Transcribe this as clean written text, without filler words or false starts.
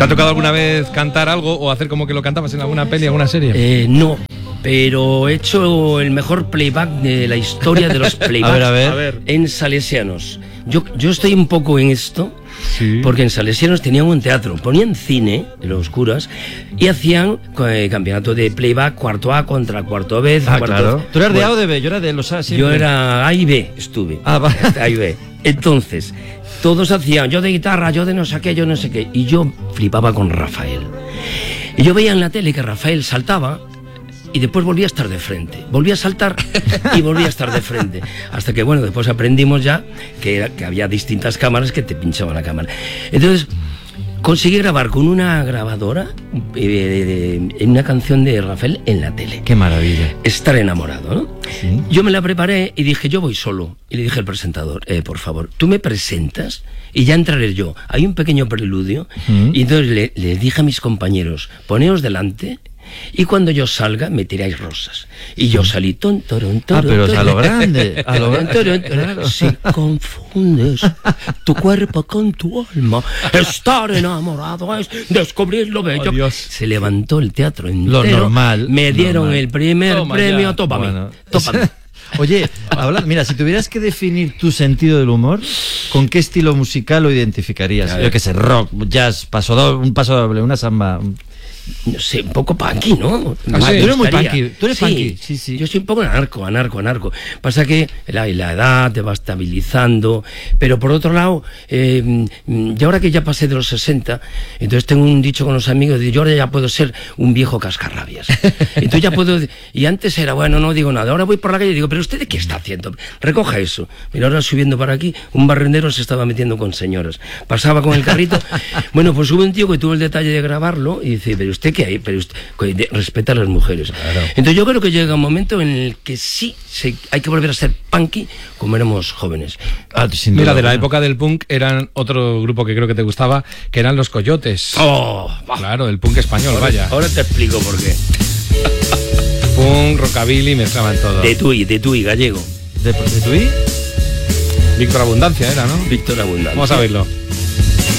¿Te ha tocado alguna vez cantar algo o hacer como que lo cantabas en alguna peli, alguna serie? No, pero he hecho el mejor playback de la historia de los playbacks A ver. en Salesianos. Yo estoy un poco en esto, Sí. porque en Salesianos tenían un teatro, ponían cine en los curas y hacían campeonato de playback, cuarto A contra cuarto B. Claro. ¿Tú eras de A Bueno, o de B? Yo era de los A siempre. yo era A y B, estuve. Va. A y B. Entonces, todos hacían, yo de guitarra, yo de no sé qué, yo no sé qué. Y yo flipaba con Rafael. Y yo veía en la tele que Rafael saltaba y después volvía a estar de frente. Volvía a saltar y volvía a estar de frente. Hasta que, bueno, después aprendimos ya que había distintas cámaras que te pinchaban la cámara. Entonces, conseguí grabar con una grabadora una canción de Rafael en la tele. Qué maravilla. Estar enamorado, ¿no? Sí. Yo me la preparé y dije, yo voy solo. Y le dije al presentador, por favor, tú me presentas y ya entraré yo. Hay un pequeño preludio. Y entonces le dije a mis compañeros, poneos delante y cuando yo salga me tiráis rosas. Y yo salí Pero a lo grande. A lo grande. Claro. Si confundes tu cuerpo con tu alma, estar enamorado es descubrir lo bello. Oh, Dios. Se levantó el teatro entero. Lo normal. Me dieron normal. el primer Toma premio. ya. Tópame. Bueno. Tópame. Oye, mira, si tuvieras que definir tu sentido del humor, ¿con qué estilo musical lo identificarías? Yo qué sé, rock, jazz, un paso doble, una samba. No sé, un poco punky, ¿no? sí. Tú eres muy gustaría. punky, tú eres Sí, punky, sí. Yo soy un poco anarco. Pasa que la edad te va estabilizando, pero por otro lado, y ahora que ya pasé de los 60, entonces tengo un dicho con los amigos, de yo ahora ya puedo ser un viejo cascarrabias. Entonces ya puedo, y antes era, bueno, no digo nada, ahora voy por la calle y digo, pero ¿usted qué está haciendo? Recoja eso. Mira, ahora subiendo para aquí, un barrendero se estaba metiendo con señoras. Pasaba con el carrito. Bueno, pues hubo un tío que tuvo el detalle de grabarlo y dice, pero ¿usted qué hay? Pero usted respeta a las mujeres. Claro. Entonces yo creo que llega un momento en el que sí hay que volver a ser punky como éramos jóvenes. Sin duda, Mira, de la bueno. época del punk eran otro grupo que creo que te gustaba, que eran los Coyotes. Claro, el punk español, vaya. Ahora te explico por qué. Punk, rockabilly, mezclaban todo. De Tui, gallego. ¿De Tui? Víctor Abundancia era, ¿no? Víctor Abundancia. Vamos a verlo.